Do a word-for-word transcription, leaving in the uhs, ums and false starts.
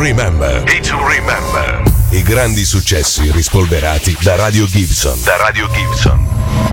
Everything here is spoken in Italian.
remember. Hit to remember. I grandi successi rispolverati da Radio Gibson. Da Radio Gibson.